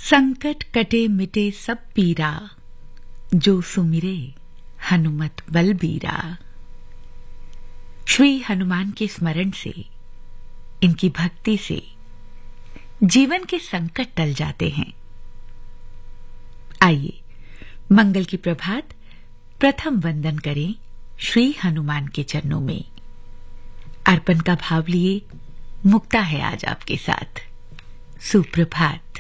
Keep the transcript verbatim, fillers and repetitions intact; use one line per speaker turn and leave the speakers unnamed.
संकट कटे मिटे सब पीरा, जो सुमिरे हनुमत बलबीरा। श्री हनुमान के स्मरण से, इनकी भक्ति से जीवन के संकट टल जाते हैं। आइए मंगल की प्रभात प्रथम वंदन करें श्री हनुमान के चरणों में। अर्पण का भाव लिए मुक्ता है आज आपके साथ। सुप्रभात।